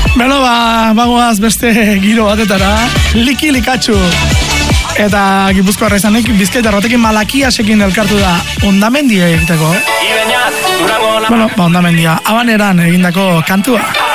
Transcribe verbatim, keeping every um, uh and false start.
Beno, ba, bagoaz beste giro batetara, liki likatxu. Eta Gipuzkoarra izanik, Bizkaitarratekin Malakiasekin elkartu da Hondamendia egiteko. Bueno, ba, Hondamendia, Habaneran egindako kantua.